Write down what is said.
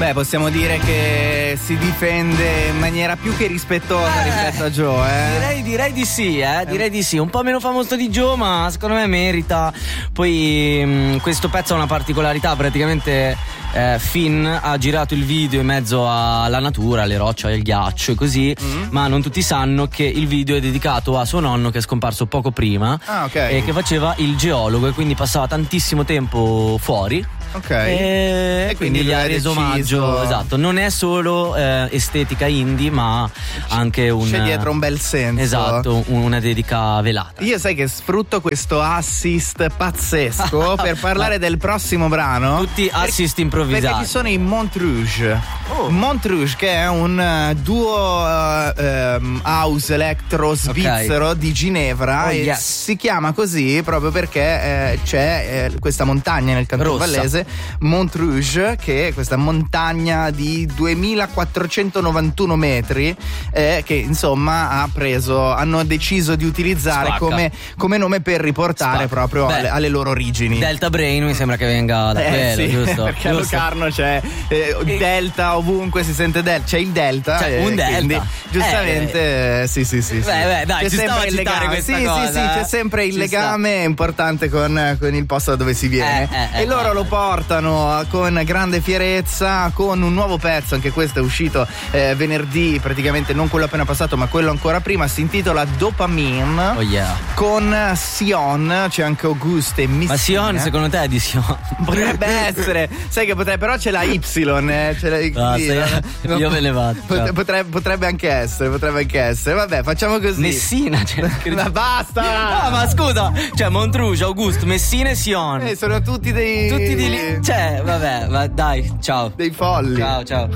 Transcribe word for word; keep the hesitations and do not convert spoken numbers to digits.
Beh, possiamo dire che si difende in maniera più che rispettosa eh, rispetto a Joe, eh? Direi, direi di sì, eh? Direi di sì. Un po' meno famoso di Joe, ma secondo me merita. Poi mh, questo pezzo ha una particolarità, praticamente eh, Finn ha girato il video in mezzo alla natura, alle rocce, al ghiaccio e così, mm-hmm. ma non tutti sanno che il video è dedicato a suo nonno che è scomparso poco prima, ah, okay. e che faceva il geologo e quindi passava tantissimo tempo fuori. Ok. E, e quindi quindi gli ha reso omaggio. Esatto, non è solo eh, estetica indie, ma anche un. C'è dietro un bel senso. Esatto, una dedica velata. Io sai che sfrutto questo assist pazzesco per parlare del prossimo brano. Tutti assist improvvisati. Perché ci sono i Montrouge. Oh. Montrouge, che è un duo uh, um, house electro svizzero, okay. di Ginevra, oh, e yes. si chiama così proprio perché eh, c'è eh, questa montagna nel Canton Vallese, Montrouge, che è questa montagna di duemilaquattrocentonovantuno metri, eh, che insomma ha preso hanno deciso di utilizzare come, come nome per riportare Spacca. proprio alle, alle loro origini. Delta Brain mi sembra che venga da eh, quello, sì, giusto? Perché a giusto. Locarno c'è eh, Delta, ovunque si sente Delta, c'è il Delta, c'è eh, un Delta, quindi giustamente eh, sì sì sì, sì. Beh, beh, dai, c'è ci sempre il legame, questa sì, cosa, sì, sì, eh? c'è sempre il ci legame sta. importante con, con il posto da dove si viene, eh, eh, e loro eh, lo portano con grande fierezza con un nuovo pezzo, anche questo è uscito eh, venerdì, praticamente non quello appena passato ma quello ancora prima, si intitola Dopamine. Oh yeah. Con Sion, c'è anche Auguste e Missina. Ma Sion secondo te è di Sion? Potrebbe essere, sai che potrebbe, però c'è la Y, eh, c'è la, no, sì, se, no, io me ne vado. Potrebbe, potrebbe anche essere, potrebbe anche essere. Vabbè, facciamo così. Messina, cioè, ma basta! No, ma scusa, cioè Montrouge, Auguste, Messina e Sion. Eh, sono tutti dei tutti di lì. Cioè, vabbè, ma dai, ciao. Dei folli. Ciao, ciao.